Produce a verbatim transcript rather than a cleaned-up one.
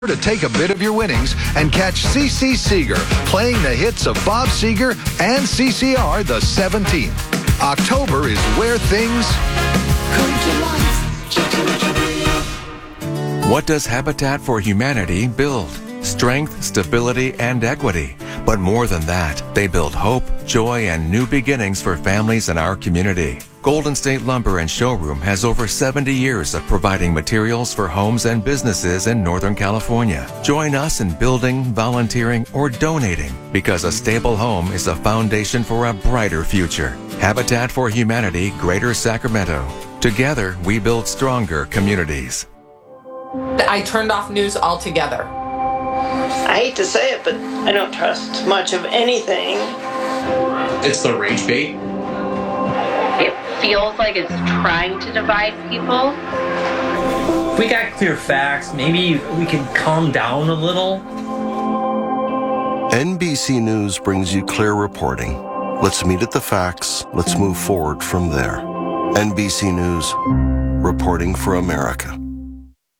To take a bit of your winnings and catch C C Seeger playing the hits of Bob Seger and C C R the seventeenth. October is where things come to life. What does Habitat for Humanity build? Strength, stability, and equity. But more than that, they build hope, joy, and new beginnings for families in our community. Golden State Lumber and Showroom has over seventy years of providing materials for homes and businesses in Northern California. Join us in building, volunteering, or donating, because a stable home is a foundation for a brighter future. Habitat for Humanity, Greater Sacramento. Together, we build stronger communities. I turned off news altogether. I hate to say it, but I don't trust much of anything. It's the rage bait. It feels like it's trying to divide people. If we got clear facts, maybe we can calm down a little. N B C News brings you clear reporting. Let's meet at the facts. Let's move forward from there. N B C News, reporting for America.